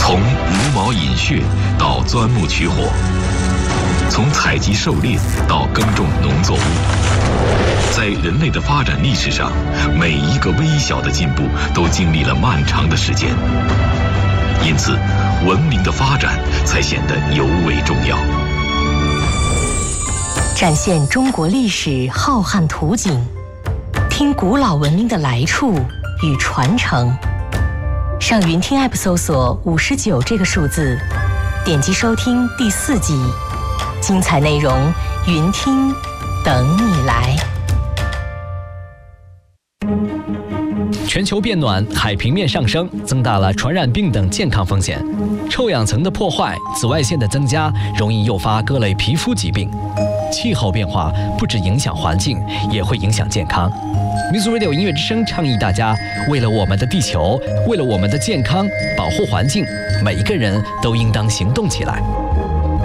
从茹毛饮血到钻木取火，从采集狩猎到耕种农作物，在人类的发展历史上，每一个微小的进步都经历了漫长的时间，因此，文明的发展才显得尤为重要。 展现中国历史浩瀚图景，听古老文明的来处与传承。上云听 App 搜索59这个数字，点击收听第4集，精彩内容云听等你来。 全球变暖，海平面上升，增大了传染病等健康风险。臭氧层的破坏、紫外线的增加，容易诱发各类皮肤疾病。气候变化不只影响环境，也会影响健康。Music Radio 音乐之声倡议大家，为了我们的地球，为了我们的健康，保护环境，每一个人都应当行动起来。